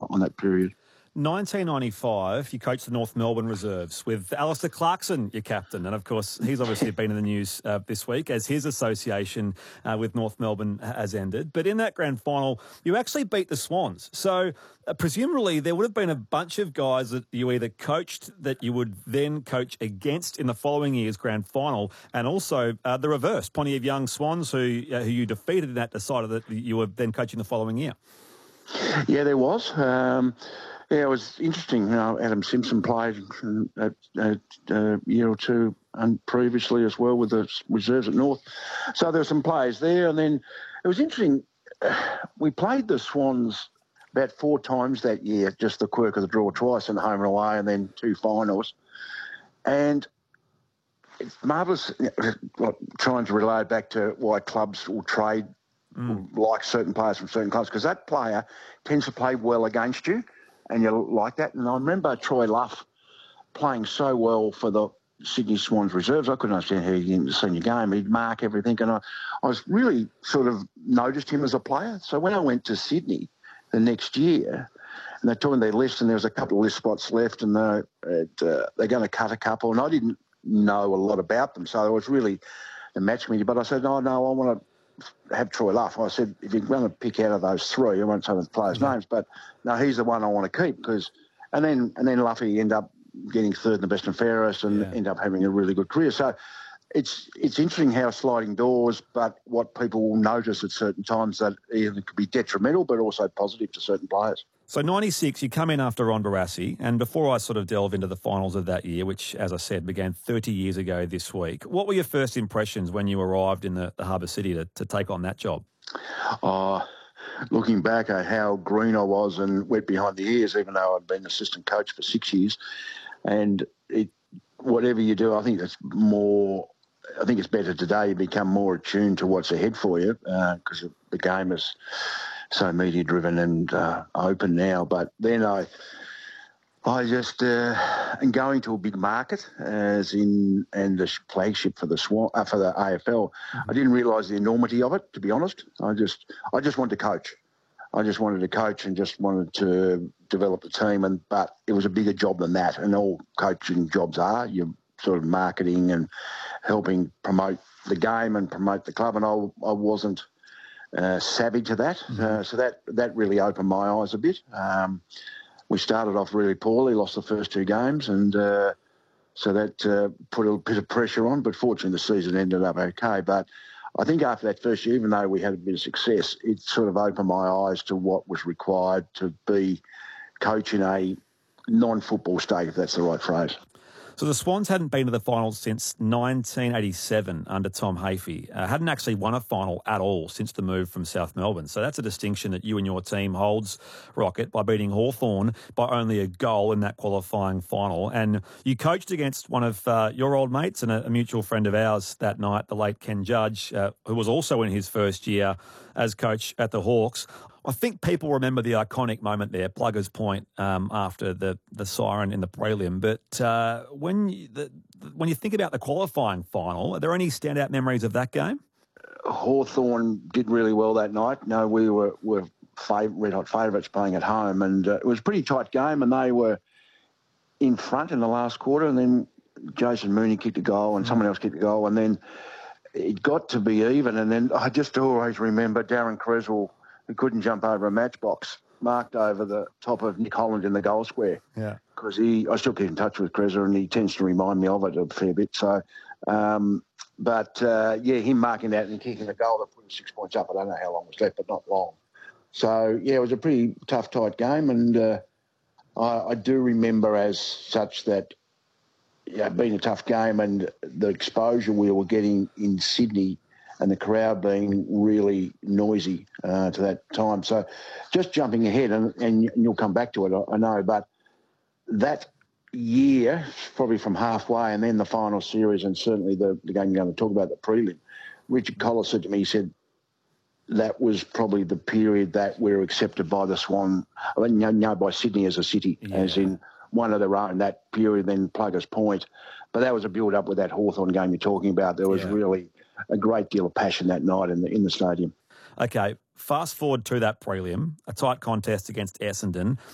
on that period. 1995, you coached the North Melbourne Reserves with Alistair Clarkson, your captain. And, of course, he's obviously been in the news this week as his association with North Melbourne has ended. But in that grand final, you actually beat the Swans. So, presumably, there would have been a bunch of guys that you either coached that you would then coach against in the following year's grand final, and also the reverse, plenty of young Swans who you defeated in that decided that you were then coaching the following year. Yeah, there was. Yeah, it was interesting. You know, Adam Simpson played a year or two previously as well with the reserves at North. So there were some players there. And then it was interesting. We played the Swans about 4 times that year, just the quirk of the draw, twice in home and away, and then 2 finals. And it's marvellous, trying to relate back to why clubs will trade like certain players from certain clubs, because that player tends to play well against you, and you like that. And I remember Troy Luff playing so well for the Sydney Swans reserves. I couldn't understand how he didn't see your game. He'd mark everything, and I was really sort of noticed him as a player. So when I went to Sydney the next year, and they're talking their list, and there was a couple of list spots left, and they're going to cut a couple, and I didn't know a lot about them, so it was really the match committee. But I said, no, I want to have Troy Luff. I said, if you're going to pick out of those 3, I won't say the players' names, but no, he's the one I want to keep, because, and then Luffy ended up getting 3rd in the best and fairest, and ended up having a really good career. So it's interesting how sliding doors, but what people will notice at certain times that either could be detrimental, but also positive to certain players. So 96, you come in after Ron Barassi, and before I sort of delve into the finals of that year, which, as I said, began 30 years ago this week, what were your first impressions when you arrived in the Harbour City to take on that job? Looking back at how green I was and wet behind the ears, even though I'd been assistant coach for 6 years, and whatever you do, I think it's better today. You become more attuned to what's ahead for you, because the game is so media driven and open now. But then I just and going to a big market and the flagship for the AFL, I didn't realise the enormity of it, to be honest. I just wanted to coach. I just wanted to coach and just wanted to develop the team, but it was a bigger job than that, and all coaching jobs are. You're sort of marketing and helping promote the game and promote the club, and I wasn't savvy to that. So that really opened my eyes a bit. We started off really poorly, lost the first 2 games, and so that put a bit of pressure on, but fortunately the season ended up okay. But I think after that first year, even though we had a bit of success, it sort of opened my eyes to what was required to be coach in a non-football state, if that's the right phrase. So the Swans hadn't been to the finals since 1987 under Tom Hafey. Hadn't actually won a final at all since the move from South Melbourne. So that's a distinction that you and your team holds, Rocket, by beating Hawthorn by only a goal in that qualifying final. And you coached against one of your old mates and a mutual friend of ours that night, the late Ken Judge, who was also in his first year as coach at the Hawks. I think people remember the iconic moment there, Plugger's Point, after the siren in the prelim. But when you think about the qualifying final, are there any standout memories of that game? Hawthorn did really well that night. No, we were red hot favourites playing at home, and it was a pretty tight game, and they were in front in the last quarter, and then Jason Mooney kicked a goal and someone else kicked a goal, and then it got to be even. And then I just always remember Darren Creswell, who couldn't jump over a matchbox, marked over the top of Nick Holland in the goal square. Yeah. Because I still keep in touch with Creswell, and he tends to remind me of it a fair bit. So, him marking that and kicking the goal that put him 6 points up. I don't know how long was left, but not long. So, yeah, it was a pretty tough, tight game, and I do remember as such that, being a tough game and the exposure we were getting in Sydney and the crowd being really noisy to that time. So just jumping ahead, and you'll come back to it, I know, but that year, probably from halfway, and then the final series, and certainly the game you're going to talk about, the prelim, Richard Collis said to me, he said, that was probably the period that we were accepted by the Swan, by Sydney as a city, as in one of their own, that period, then Pluggers Point. But that was a build-up with that Hawthorn game you're talking about. There was really a great deal of passion that night in the stadium. Okay, fast forward to that prelim, a tight contest against Essendon.